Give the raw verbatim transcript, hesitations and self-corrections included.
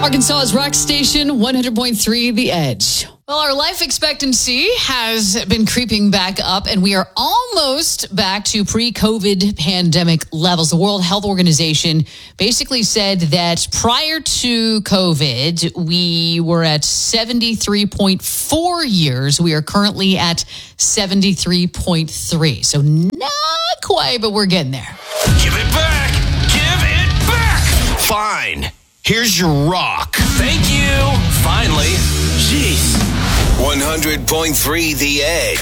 Arkansas's rock station, one hundred point three The Edge. Well, our life expectancy has been creeping back up, and we are almost back to pre-COVID pandemic levels. The World Health Organization basically said that prior to COVID, we were at seventy-three point four years. We are currently at seventy-three point three. So not quite, but we're getting there. Give it back! Give it back! Fine. Here's your rock. Thank you. Finally. Jeez. one hundred point three The Edge.